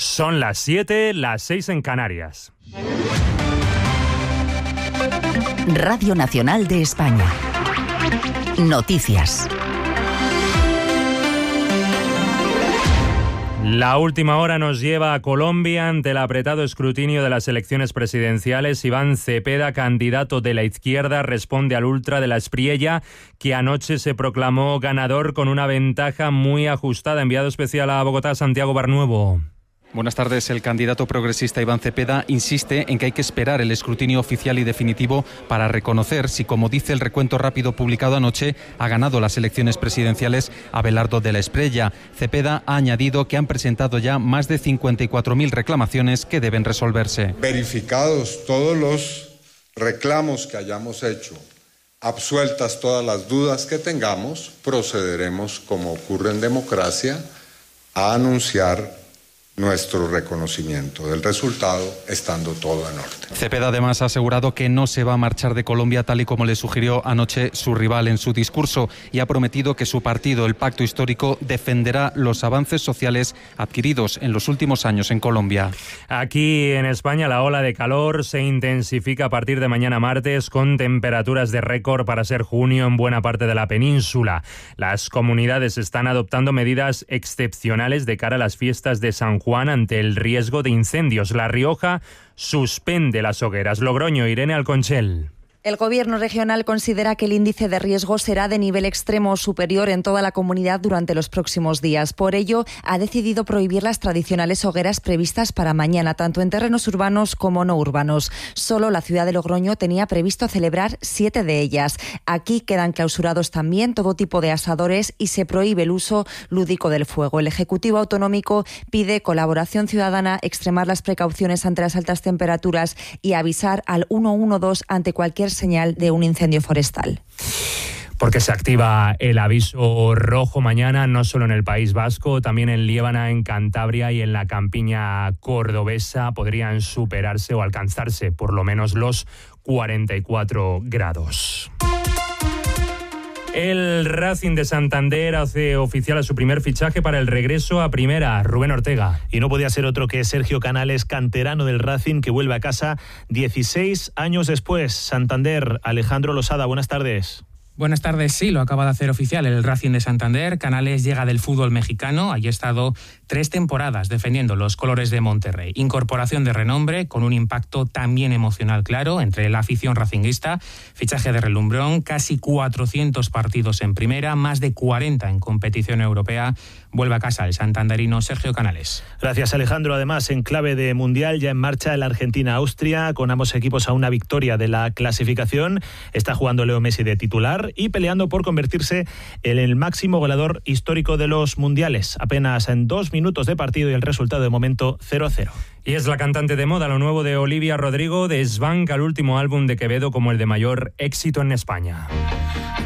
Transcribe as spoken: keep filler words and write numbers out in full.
Son las siete, las seis en Canarias. Radio Nacional de España. Noticias. La última hora nos lleva a Colombia. Ante el apretado escrutinio de las elecciones presidenciales, Iván Cepeda, candidato de la izquierda, responde al ultra de la Espriella, que anoche se proclamó ganador con una ventaja muy ajustada. Enviado especial a Bogotá, Santiago Barnuevo. Buenas tardes. El candidato progresista Iván Cepeda insiste en que hay que esperar el escrutinio oficial y definitivo para reconocer si, como dice el recuento rápido publicado anoche, ha ganado las elecciones presidenciales Abelardo de la Espriella. Cepeda ha añadido que han presentado ya más de cincuenta y cuatro mil reclamaciones que deben resolverse. Verificados todos los reclamos que hayamos hecho, absueltas todas las dudas que tengamos, procederemos, como ocurre en democracia, a anunciar nuestro reconocimiento del resultado, estando todo en orden. Cepeda además ha asegurado que no se va a marchar de Colombia, tal y como le sugirió anoche su rival en su discurso, y ha prometido que su partido, el Pacto Histórico, defenderá los avances sociales adquiridos en los últimos años en Colombia. Aquí en España la ola de calor se intensifica a partir de mañana martes, con temperaturas de récord para ser junio en buena parte de la península. Las comunidades están adoptando medidas excepcionales de cara a las fiestas de San Juan ante el riesgo de incendios. La Rioja suspende las hogueras. Logroño, Irene Alconchel. El Gobierno regional considera que el índice de riesgo será de nivel extremo o superior en toda la comunidad durante los próximos días. Por ello, ha decidido prohibir las tradicionales hogueras previstas para mañana, tanto en terrenos urbanos como no urbanos. Solo la ciudad de Logroño tenía previsto celebrar siete de ellas. Aquí quedan clausurados también todo tipo de asadores y se prohíbe el uso lúdico del fuego. El Ejecutivo Autonómico pide colaboración ciudadana, extremar las precauciones ante las altas temperaturas y avisar al uno uno dos ante cualquier señal de un incendio forestal. Porque se activa el aviso rojo mañana, no solo en el País Vasco, también en Liébana, en Cantabria y en la campiña cordobesa podrían superarse o alcanzarse por lo menos los cuarenta y cuatro grados. El Racing de Santander hace oficial a su primer fichaje para el regreso a Primera, Rubén Ortega. Y no podía ser otro que Sergio Canales, canterano del Racing, que vuelve a casa dieciséis años después. Santander, Alejandro Losada, buenas tardes. Buenas tardes, sí, lo acaba de hacer oficial el Racing de Santander. Canales llega del fútbol mexicano, allí ha estado tres temporadas defendiendo los colores de Monterrey. Incorporación de renombre, con un impacto también emocional claro entre la afición racinguista. Fichaje de relumbrón, casi cuatrocientos partidos en primera, más de cuarenta en competición europea. Vuelve a casa el santanderino Sergio Canales. Gracias, Alejandro. Además, en clave de Mundial, ya en marcha el Argentina-Austria, con ambos equipos a una victoria de la clasificación. Está jugando Leo Messi de titular y peleando por convertirse en el máximo goleador histórico de los mundiales. Apenas en dos minutos de partido y el resultado de momento cero a cero. Y es la cantante de moda. Lo nuevo de Olivia Rodrigo desbanca el último álbum de Quevedo como el de mayor éxito en España.